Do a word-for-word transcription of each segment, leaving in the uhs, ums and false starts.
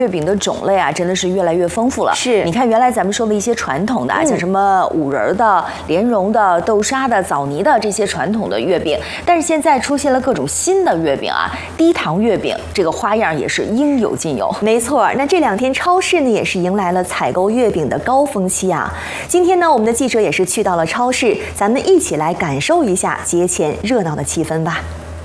月饼的种类啊，真的是越来越丰富了。 是， 你看原来咱们说的一些传统的啊，嗯、像什么五仁的、莲蓉的、豆沙的、枣泥的这些传统的月饼，但是现在出现了各种新的月饼啊，低糖月饼，这个花样也是应有尽有。 没错，那这两天超市呢也是迎来了采购月饼的高峰期啊。今天呢，我们的记者也是去到了超市，咱们一起来感受一下节前热闹的气氛吧。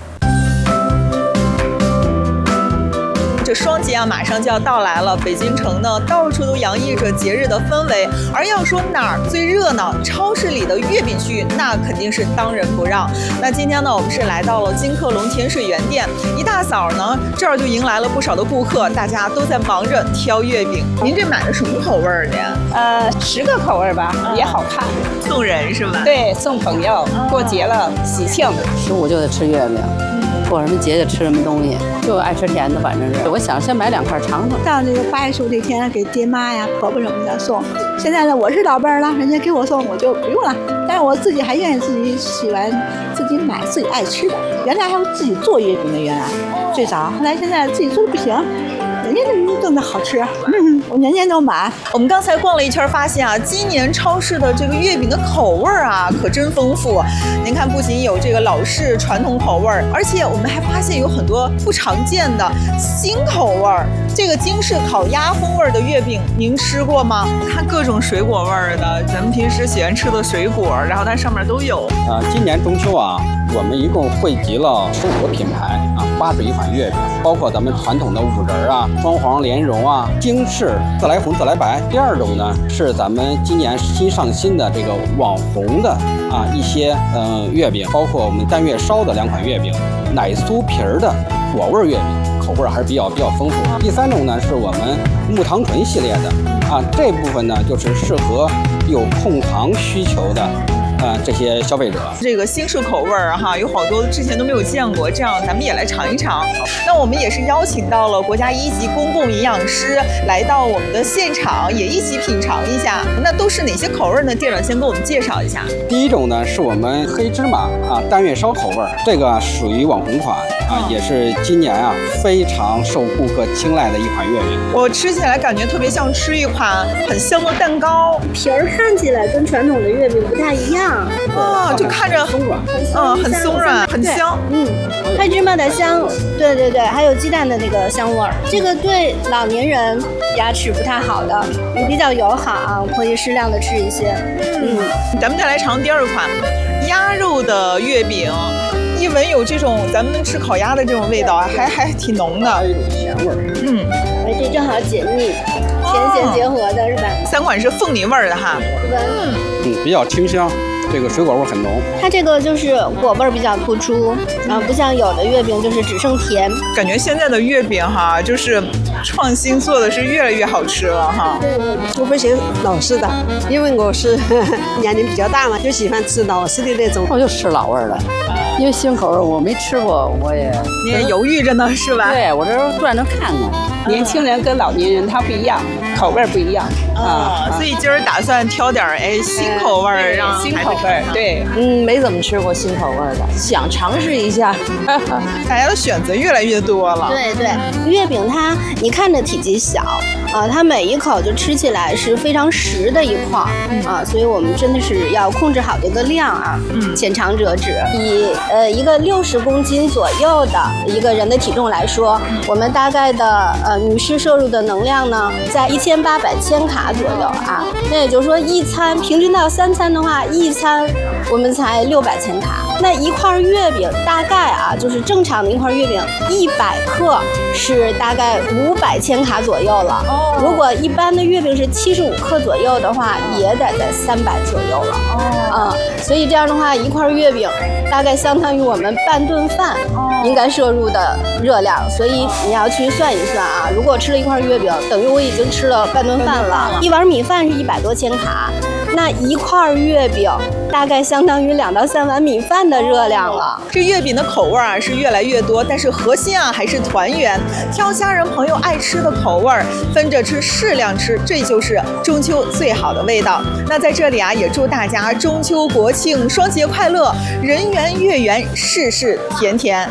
这双节啊，马上就要到来了。北京城呢，到处都洋溢着节日的氛围。而要说哪儿最热闹，超市里的月饼区那肯定是当仁不让。那今天呢，我们是来到了金客隆甜水园店，一大早呢，这儿就迎来了不少的顾客，大家都在忙着挑月饼。您这买的什么口味的呀？ 呃，十个口味吧，嗯、也好看。 送人是吧？ 对，送朋友，嗯、过节了喜庆。 十五就得吃月饼。过什么节就吃什么东西，就爱吃甜的，反正是。我想先买两块尝尝。 到那个八月十五那天给爹妈呀、婆婆什么的送。现在呢，我是老辈儿了，人家给我送我就不用了。但是我自己还愿意自己喜欢自己买自己爱吃的。原来还有自己做月饼的，原来最早，后来现在自己做的不行。人家那炖的好吃，嗯，我年年都买。 我们刚才逛了一圈，发现啊，今年超市的这个月饼的口味啊，可真丰富。您看，不仅有这个老式传统口味，而且我们还发现有很多不常见的新口味。这个京式烤鸭风味的月饼，您吃过吗？看各种水果味的，咱们平时喜欢吃的水果，然后它上面都有。 啊，今年中秋啊，我们一共汇集了十五个品牌啊，八十一款月饼，包括咱们传统的五仁啊。双黄莲蓉啊，京式自来红自来白。第二种呢是咱们今年新上新的这个网红的啊一些嗯、呃、月饼，包括我们单月烧的两款月饼，奶酥皮儿的果味月饼，口味还是比较比较丰富。第三种呢是我们木糖醇系列的啊，这部分呢就是适合有控糖需求的。呃，这些消费者， 这个新式口味儿哈，有好多之前都没有见过，这样咱们也来尝一尝。那我们也是邀请到了国家一级公共营养师来到我们的现场，也一起品尝一下。那都是哪些口味呢？店长先给我们介绍一下。 第一种呢是我们黑芝麻啊单月烧口味儿，这个属于网红款啊，也是今年啊非常受顾客青睐的一款月饼。 我吃起来感觉特别像吃一款很香的蛋糕， 皮儿看起来跟传统的月饼不太一样。 啊，就看着松软，嗯，很松软，很香， 嗯，黑芝麻的香，对对对，还有鸡蛋的那个香味儿。这个对老年人牙齿不太好的，也比较友好，可以适量的吃一些。 嗯，咱们再来尝第二款鸭肉的月饼，一闻有这种咱们吃烤鸭的这种味道，还还挺浓的， 还有一种咸味儿。 嗯， 哎，这正好解腻，甜咸结合的是吧？ 三款是凤梨味儿的哈， 嗯，嗯，比较清香。这个水果味很浓， 它这个就是果味比较突出，然后不像有的月饼就是只剩甜。 感觉现在的月饼哈，就是创新做的是越来越好吃了哈。 对，我不喜欢老式的，因为我是呵呵年龄比较大嘛，就喜欢吃老式的那种。 我就吃老味的，因为新口味我没吃过，我也你也犹豫着呢，是吧？ 对，我这转着看看。 年轻人跟老年人他不一样，口味不一样啊，所以今儿打算挑点哎新口味儿，让新口味。对， 嗯，没怎么吃过新口味的，想尝试一下。 大家的选择越来越多了。 对对，月饼它你看着体积小啊，它每一口就吃起来是非常实的一块啊，所以我们真的是要控制好这个量啊，嗯，浅尝辄止。以呃一个六十公斤左右的一个人的体重来说，我们大概的呃女士摄入的能量呢，在一千八百千卡左右啊。那也就是说，一餐平均到三餐的话，一餐我们才六百千卡。那一块月饼大概啊，就是正常的一块月饼，一百克是大概五百千卡左右了。哦，如果一般的月饼是七十五克左右的话，也得在三百左右了。哦，啊、嗯，所以这样的话，一块月饼大概相当于我们半顿饭应该摄入的热量。所以你要去算一算啊，如果吃了一块月饼，等于我已经吃了半顿饭了。一碗米饭是一百多千卡。那一块月饼大概相当于两到三碗米饭的热量了。 这月饼的口味啊是越来越多，但是核心啊还是团圆，挑家人朋友爱吃的口味，分着吃，适量吃，这就是中秋最好的味道。那在这里啊，也祝大家中秋国庆双节快乐，人圆月圆，事事甜甜。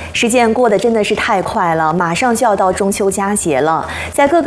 时间过得真的是太快了，马上就要到中秋佳节了，在各个